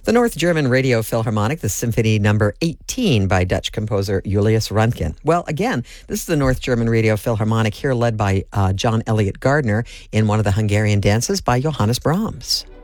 The North German Radio Philharmonic, the Symphony Number 18 by Dutch composer Julius Röntgen. Well, again, this is the North German Radio Philharmonic here led by John Elliott Gardner in one of the Hungarian dances by Johannes Brahms.